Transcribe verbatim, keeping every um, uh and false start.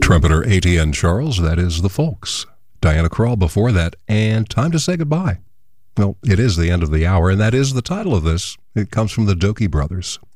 Trumpeter A T N Charles, that is the Folks. Diana Krall before that, and Time to Say Goodbye. Well, it is the end of the hour, and that is the title of this. It comes from the Dokie Brothers.